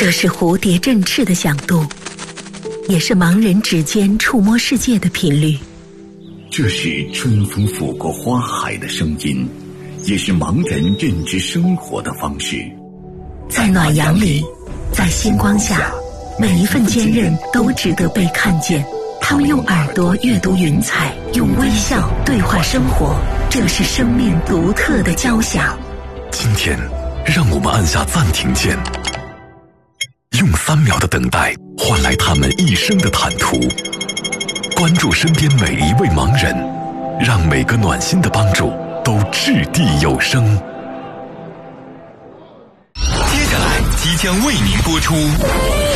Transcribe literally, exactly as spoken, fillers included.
这是蝴蝶振翅的响度，也是盲人指尖触摸世界的频率。 这是春风拂过花海的声音，也是盲人认知生活的方式。 在暖阳里，在星光下，每一份坚韧都值得被看见。他们用耳朵阅读云彩，用微笑对话生活，这是生命独特的交响。 今天让我们按下暂停键，用三秒的等待换来他们一生的坦途。关注身边每一位盲人，让每个暖心的帮助都掷地有声。 接下来即将为您播出